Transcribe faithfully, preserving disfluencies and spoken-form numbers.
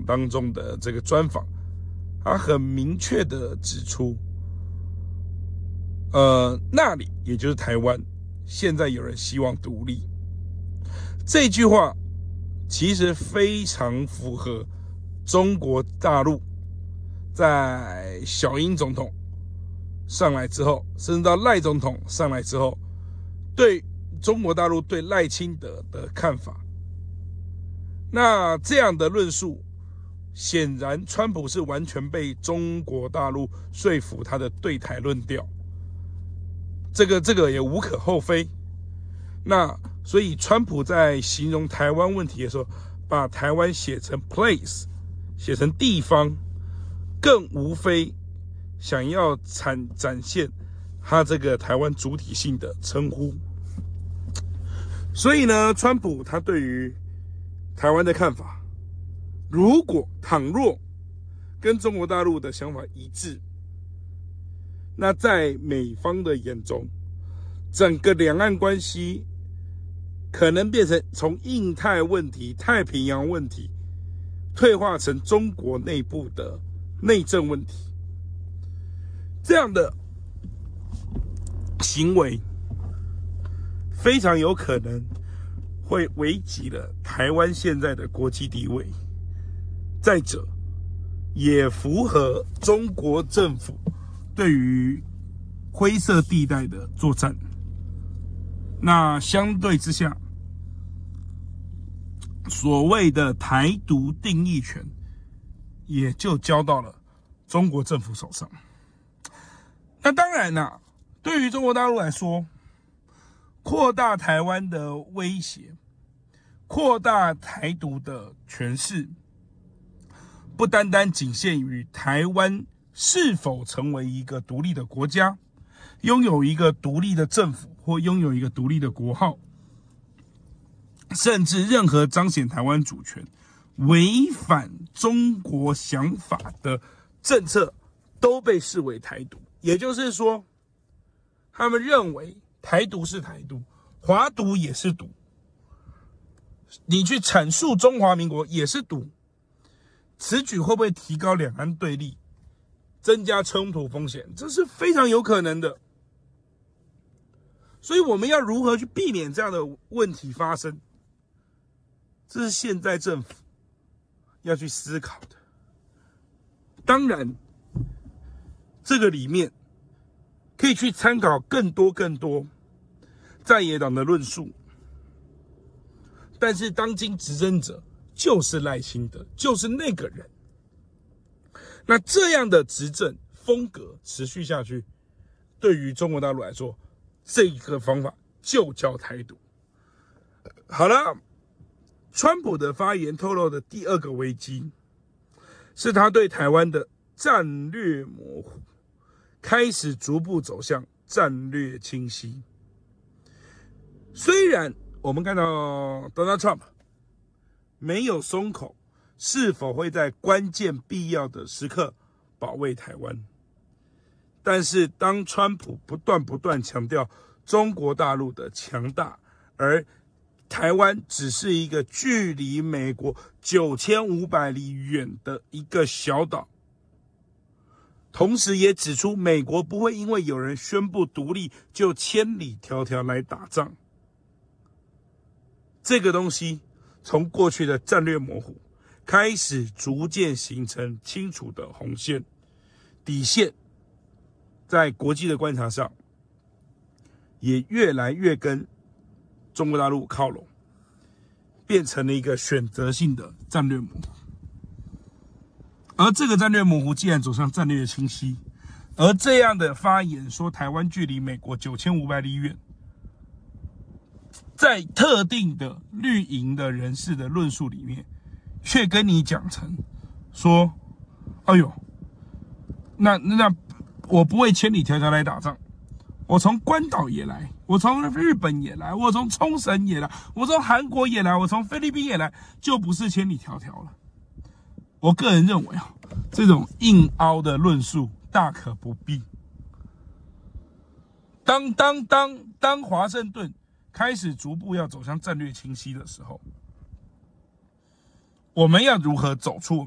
当中的这个专访，他很明确的指出，呃，那里也就是台湾，现在有人希望独立。这句话其实非常符合中国大陆在小英总统上来之后，甚至到赖总统上来之后，对中国大陆对赖清德的看法。那这样的论述，显然川普是完全被中国大陆说服他的对台论调，这个这个也无可厚非。那所以川普在形容台湾问题的时候，把台湾写成 place， 写成地方，更无非想要展展现他这个台湾主体性的称呼。所以呢，川普他对于台湾的看法，如果倘若跟中国大陆的想法一致，那在美方的眼中，整个两岸关系可能变成从印太问题、太平洋问题退化成中国内部的内政问题。这样的行为非常有可能会危及了台湾现在的国际地位。再者，也符合中国政府对于灰色地带的作战。那相对之下，所谓的台独定义权也就交到了中国政府手上。那当然啦、啊，对于中国大陆来说，扩大台湾的威胁，扩大台独的权势，不单单仅限于台湾是否成为一个独立的国家，拥有一个独立的政府，或拥有一个独立的国号，甚至任何彰显台湾主权、违反中国想法的政策，都被视为台独。也就是说，他们认为台独是台独，华独也是独，你去阐述中华民国也是独。此举会不会提高两岸对立，增加冲突风险？这是非常有可能的。所以我们要如何去避免这样的问题发生？这是现在政府要去思考的。当然，这个里面可以去参考更多更多在野党的论述，但是当今执政者就是赖清德，就是那个人。那这样的执政风格持续下去，对于中国大陆来说，这个方法就叫台独。好了，川普的发言透露的第二个危机，是他对台湾的战略模糊开始逐步走向战略清晰。虽然我们看到 Donald Trump 没有松口，是否会在关键必要的时刻保卫台湾，但是当川普不断不断强调中国大陆的强大，而台湾只是一个距离美国九千五百里远的一个小岛，同时也指出美国不会因为有人宣布独立就千里迢迢来打仗。这个东西从过去的战略模糊开始逐渐形成清楚的红线底线，在国际的观察上也越来越跟中国大陆靠拢，变成了一个选择性的战略模糊。而这个战略模糊既然走向战略清晰，而这样的发言说台湾距离美国九千五百里远，在特定的绿营的人士的论述里面，却跟你讲成说，哎呦，那那我不会千里迢迢来打仗，我从关岛也来，我从日本也来，我从冲绳也来，我从韩国也来，我从菲律宾也来，就不是千里迢迢了。我个人认为啊，这种硬凹的论述大可不必。当当当当华盛顿开始逐步要走向战略清晰的时候，我们要如何走出